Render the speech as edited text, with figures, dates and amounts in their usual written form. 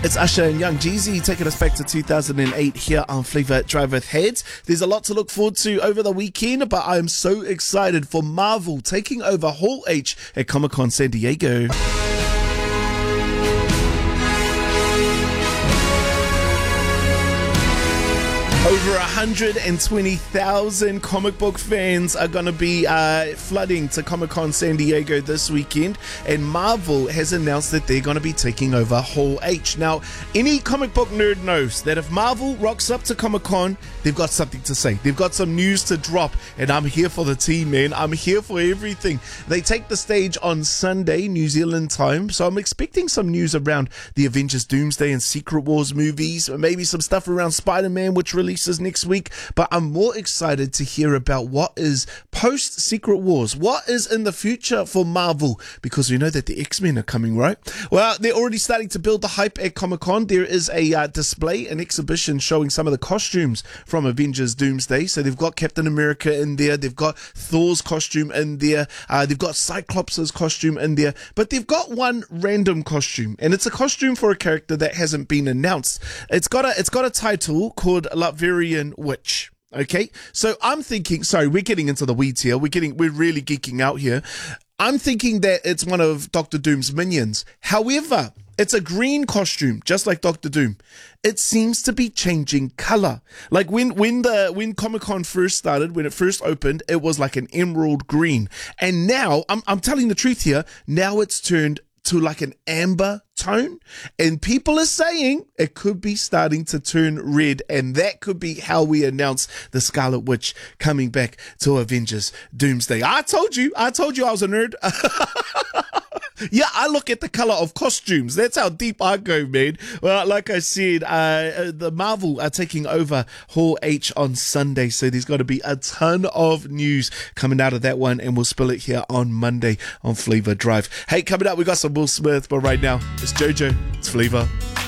It's Usher and Young Jeezy taking us back to 2008 here on Flavor Drive with Heads. There's a lot to look forward to over the weekend, but I am so excited for Marvel taking over Hall H at Comic-Con San Diego. Over 120,000 comic book fans are going to be flooding to Comic-Con San Diego this weekend, and Marvel has announced that they're going to be taking over Hall H. Now, any comic book nerd knows that if Marvel rocks up to Comic-Con, they've got something to say. They've got some news to drop, and I'm here for the team, man. I'm here for everything. They take the stage on Sunday, New Zealand time, so I'm expecting some news around the Avengers Doomsday and Secret Wars movies, maybe some stuff around Spider-Man, which releases next week, but I'm more excited to hear about what is post Secret Wars, what is in the future for Marvel, because we know that the X-Men are coming, right? Well, they're already starting to build the hype at Comic-Con. There is a display, an exhibition showing some of the costumes from Avengers Doomsday. So they've got Captain America in there, they've got Thor's costume in there, they've got Cyclops' costume in there, but they've got one random costume, and it's a costume for a character that hasn't been announced. It's got a title called Latveria Witch. Okay, so I'm thinking, sorry, we're getting into the weeds here. We're really geeking out here. I'm thinking that it's one of Doctor Doom's minions. However, it's a green costume, just like Doctor Doom. It seems to be changing color. Like when Comic-Con first started, when it first opened, it was like an emerald green. And now, I'm telling the truth here, now it's turned to like an amber tone, and people are saying it could be starting to turn red, and that could be how we announce the Scarlet Witch coming back to Avengers Doomsday. I told you I was a nerd. Yeah, I look at the color of costumes. That's how deep I go, man. Well, like I said, the Marvel are taking over Hall H on Sunday, so there's got to be a ton of news coming out of that one, and we'll spill it here on Monday on Flavor Drive. Hey, coming up, we got some Will Smith, but right now, it's JoJo. It's Flavor.